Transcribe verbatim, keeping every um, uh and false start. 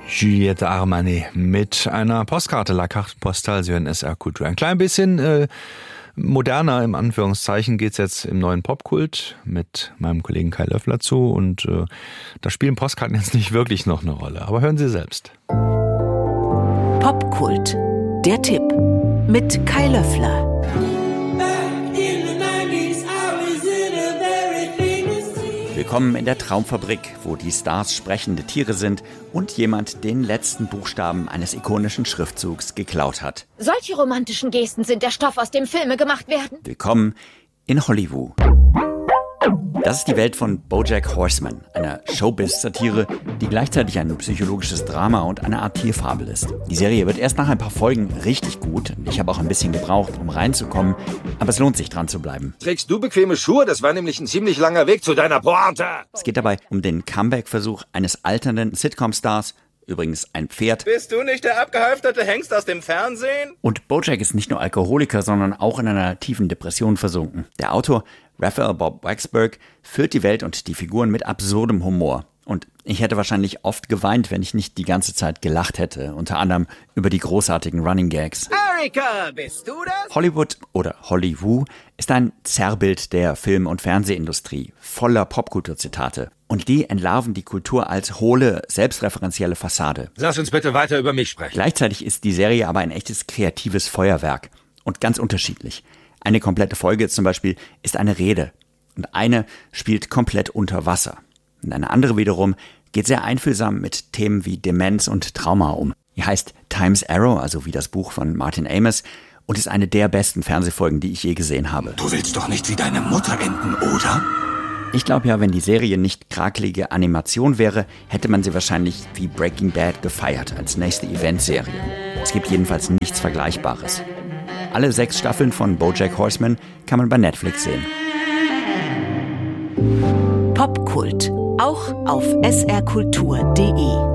Juliette Armanet mit einer Postkarte, La Carte Postale, Sie hören S R Kultur. Ein klein bisschen äh, moderner, im Anführungszeichen, geht's jetzt im neuen Popkult mit meinem Kollegen Kai Löffler zu. Und äh, da spielen Postkarten jetzt nicht wirklich noch eine Rolle. Aber hören Sie selbst. Popkult, der Tipp mit Kai Löffler. Willkommen in der Traumfabrik, wo die Stars sprechende Tiere sind und jemand den letzten Buchstaben eines ikonischen Schriftzugs geklaut hat. Solche romantischen Gesten sind der Stoff, aus dem Filme gemacht werden. Willkommen in Hollywood. Das ist die Welt von BoJack Horseman, einer Showbiz-Satire, die gleichzeitig ein psychologisches Drama und eine Art Tierfabel ist. Die Serie wird erst nach ein paar Folgen richtig gut. Ich habe auch ein bisschen gebraucht, um reinzukommen, aber es lohnt sich, dran zu bleiben. Trägst du bequeme Schuhe? Das war nämlich ein ziemlich langer Weg zu deiner Pointe. Es geht dabei um den Comeback-Versuch eines alternden Sitcom-Stars, übrigens ein Pferd. Bist du nicht der abgehalfterte Hengst aus dem Fernsehen? Und BoJack ist nicht nur Alkoholiker, sondern auch in einer tiefen Depression versunken. Der Autor Raphael Bob Waksberg füllt die Welt und die Figuren mit absurdem Humor. Und ich hätte wahrscheinlich oft geweint, wenn ich nicht die ganze Zeit gelacht hätte, unter anderem über die großartigen Running Gags. Erika, bist du das? Hollywood oder Hollywood ist ein Zerrbild der Film- und Fernsehindustrie, voller Popkulturzitate. Und die entlarven die Kultur als hohle, selbstreferenzielle Fassade. Lass uns bitte weiter über mich sprechen. Gleichzeitig ist die Serie aber ein echtes kreatives Feuerwerk und ganz unterschiedlich. Eine komplette Folge zum Beispiel ist eine Rede und eine spielt komplett unter Wasser. Und eine andere wiederum geht sehr einfühlsam mit Themen wie Demenz und Trauma um. Die heißt Time's Arrow, also wie das Buch von Martin Amis, und ist eine der besten Fernsehfolgen, die ich je gesehen habe. Du willst doch nicht wie deine Mutter enden, oder? Ich glaube ja, wenn die Serie nicht krakelige Animation wäre, hätte man sie wahrscheinlich wie Breaking Bad gefeiert als nächste Eventserie. Es gibt jedenfalls nichts Vergleichbares. Alle sechs Staffeln von BoJack Horseman kann man bei Netflix sehen. Popkult, auch auf s r kultur punkt d e.